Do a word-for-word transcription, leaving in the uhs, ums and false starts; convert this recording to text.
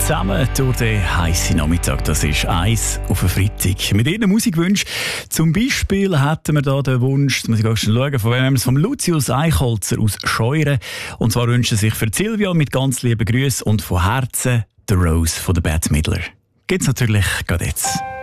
zusammen durch den heissen Nachmittag. Das ist eins auf einen Freitag. Mit Ihren Musikwünschen. Zum Beispiel hätten wir hier den Wunsch, jetzt muss ich auch schon schauen, von wem es vom Lucius Eichholzer aus Scheuren. Und zwar wünschen sich für Silvia mit ganz lieben Grüßen und von Herzen der Rose von der Bette Midler. Geht's natürlich gerade jetzt.